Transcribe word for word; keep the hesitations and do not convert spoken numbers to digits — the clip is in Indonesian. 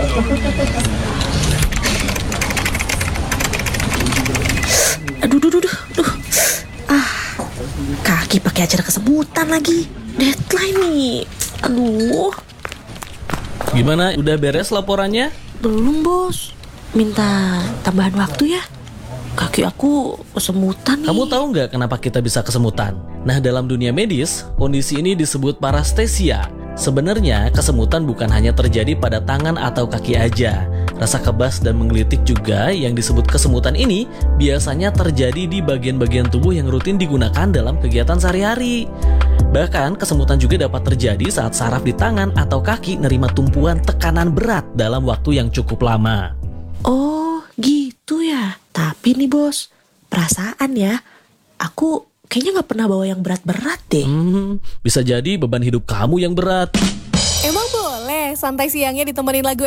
Aduh, duh, duh, duh, duh. Ah, kaki pakai acara kesemutan lagi. Deadline nih. Aduh. Gimana, udah beres laporannya? Belum, Bos. Minta tambahan waktu ya. Kaki aku kesemutan nih. Kamu tahu nggak kenapa kita bisa kesemutan? Nah, dalam dunia medis, kondisi ini disebut paresthesia. Sebenarnya, kesemutan bukan hanya terjadi pada tangan atau kaki aja. Rasa kebas dan menggelitik juga yang disebut kesemutan ini biasanya terjadi di bagian-bagian tubuh yang rutin digunakan dalam kegiatan sehari-hari. Bahkan, kesemutan juga dapat terjadi saat saraf di tangan atau kaki nerima tumpuan tekanan berat dalam waktu yang cukup lama. Oh, gitu ya. Tapi nih, Bos, perasaan ya, aku kayaknya gak pernah bawa yang berat-berat deh. Hmm, bisa jadi beban hidup kamu yang berat. Emang boleh santai siangnya ditemenin lagu